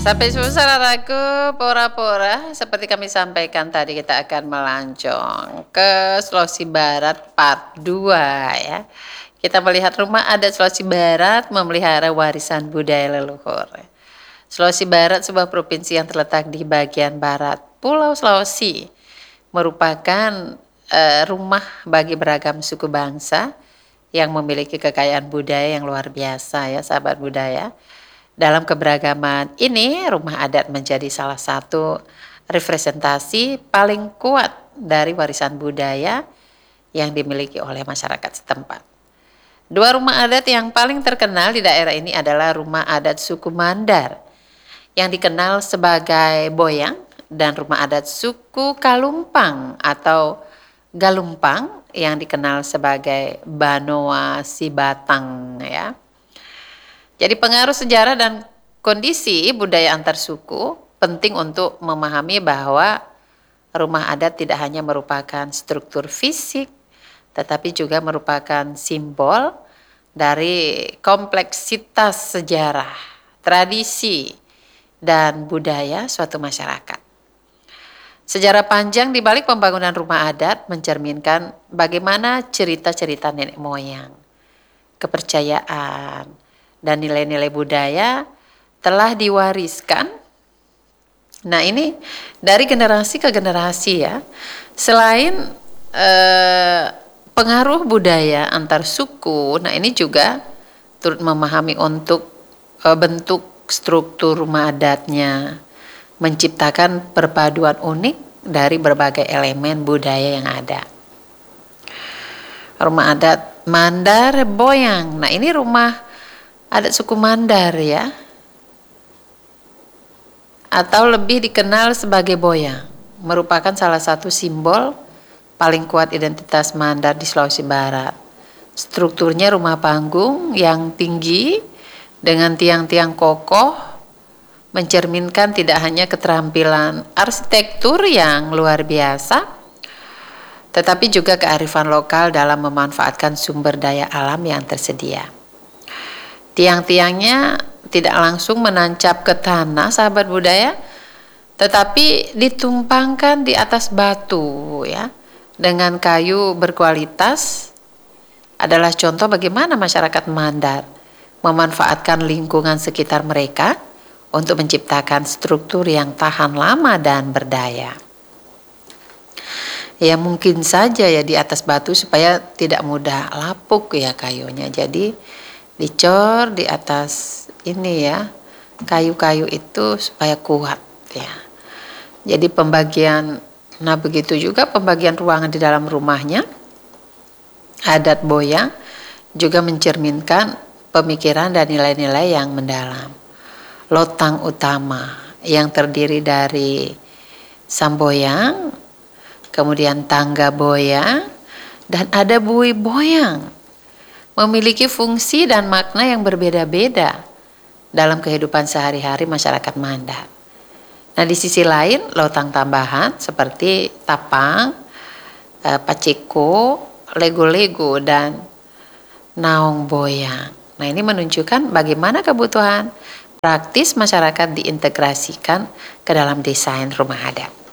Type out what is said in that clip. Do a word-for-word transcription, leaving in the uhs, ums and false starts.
Sampai jumpa saudaraku, pora-pora seperti kami sampaikan tadi kita akan melancong ke Sulawesi Barat part dua ya. Kita melihat rumah adat Sulawesi Barat memelihara warisan budaya leluhur. Sulawesi Barat sebuah provinsi yang terletak di bagian barat Pulau Sulawesi, merupakan uh, rumah bagi beragam suku bangsa yang memiliki kekayaan budaya yang luar biasa ya sahabat budaya. Dalam keberagaman ini, rumah adat menjadi salah satu representasi paling kuat dari warisan budaya yang dimiliki oleh masyarakat setempat. Dua rumah adat yang paling terkenal di daerah ini adalah rumah adat suku Mandar yang dikenal sebagai Boyang dan rumah adat suku Kalumpang atau Galumpang yang dikenal sebagai Banoa Sibatang ya. Jadi pengaruh sejarah dan kondisi budaya antar suku penting untuk memahami bahwa rumah adat tidak hanya merupakan struktur fisik, tetapi juga merupakan simbol dari kompleksitas sejarah, tradisi, dan budaya suatu masyarakat. Sejarah panjang di balik pembangunan rumah adat mencerminkan bagaimana cerita-cerita nenek moyang, kepercayaan, dan nilai-nilai budaya telah diwariskan. Nah ini dari generasi ke generasi ya. Selain eh, pengaruh budaya antar suku, nah ini juga turut memahami untuk eh, bentuk struktur rumah adatnya, menciptakan perpaduan unik dari berbagai elemen budaya yang ada. Rumah adat Mandar Boyang. Nah ini rumah adat suku Mandar ya, atau lebih dikenal sebagai Boyang, merupakan salah satu simbol paling kuat identitas Mandar di Sulawesi Barat. Strukturnya rumah panggung yang tinggi dengan tiang-tiang kokoh mencerminkan tidak hanya keterampilan arsitektur yang luar biasa, tetapi juga kearifan lokal dalam memanfaatkan sumber daya alam yang tersedia. Tiang-tiangnya tidak langsung menancap ke tanah sahabat budaya, tetapi ditumpangkan di atas batu ya, dengan kayu berkualitas. Adalah contoh bagaimana masyarakat Mandar memanfaatkan lingkungan sekitar mereka untuk menciptakan struktur yang tahan lama dan berdaya. Ya mungkin saja ya di atas batu supaya tidak mudah lapuk ya kayunya. Jadi dicor di atas ini ya kayu-kayu itu supaya kuat ya. Jadi pembagian, nah begitu juga pembagian ruangan di dalam rumahnya adat Boyang juga mencerminkan pemikiran dan nilai-nilai yang mendalam. Lotang utama yang terdiri dari Samboyang, kemudian tangga Boyang, dan ada bui Boyang, memiliki fungsi dan makna yang berbeda-beda dalam kehidupan sehari-hari masyarakat Mandar. Nah di sisi lain lotang tambahan seperti tapang, eh, paceko, lego-lego, dan naong Boyang. Nah ini menunjukkan bagaimana kebutuhan praktis masyarakat diintegrasikan ke dalam desain rumah adat.